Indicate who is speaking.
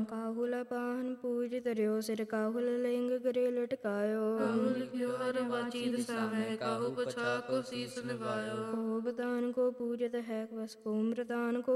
Speaker 1: ਕਾਹੁਲ ਪਾਹਨ ਪੂਜ ਤਰਿਓ ਸਿਰ ਕਾਹੁਲ ਲਿੰਗ ਗਰੇ ਲਟਕਾਇਓ।
Speaker 2: ਕਾਹੂ ਲਿਖਿਓ ਹਰ ਵਾਚੀ ਦਸਾਵੈ ਕਾਹੂ ਪਛਾ ਕੋ ਸੀਸ ਨਿਵਾਇਓ।
Speaker 1: ਕੋ ਬਦਾਨ ਕੋ ਪੂਜਤ ਹੈ ਵਸ ਕੋ ਮ੍ਰਦਾਨ ਕੋ